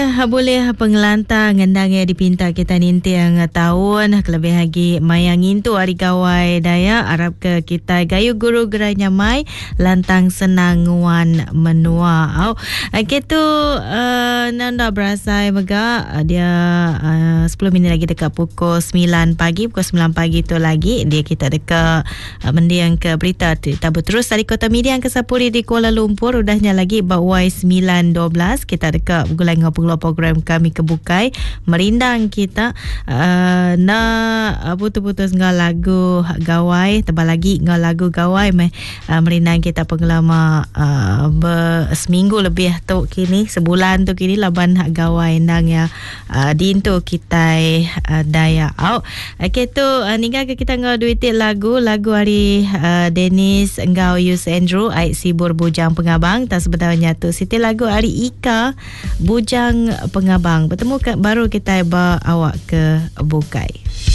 Boleh pengelantang ngendang ya dipinta kita ninti yang tahun kelebih lagi mayang intu hari gawai daya Arab ke kita gayu guru gerai nyamai lantang senang nguan menua au gitu nanda berasa mega dia 10 minit lagi dekat pukul 9 pagi tu lagi dia kita dekat mendiang ke berita berterus dari Kota Media yang ke-10 di Kuala Lumpur udahnya lagi bawai 9.12 kita dekat gulai ngopeng program kami kebukai merindang kita putus-putus ngah lagu gawai tebal lagi ngah lagu gawai merindang kita pengelama seminggu lebih tu kini sebulan tu kini laban gawai nang ya dintu kita daya au tu ninggal ke kita ngah duitik lagu hari Dennis engau Yus Andrew ait sibur bujang pengabang tak sebenarnya tu siti lagu hari Ika bujang pengabang bertemu baru kita awak ke bukai.